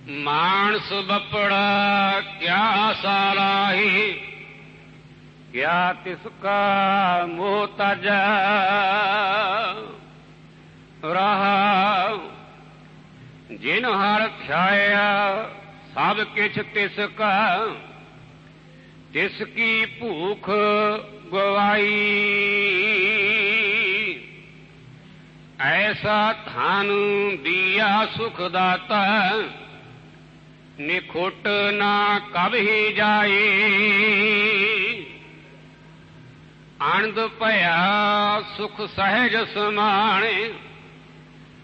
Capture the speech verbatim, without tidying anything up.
मानस बपड़ा क्या साराही, क्या तिसका मोह तज रहा। जिन हर ख्याया सब किछ तिसका, तिसकी भूख गवाई। ऐसा धन दिया सुखदाता, निखुट ना कब ही जाए। आनंद भया सुख सहज समाने,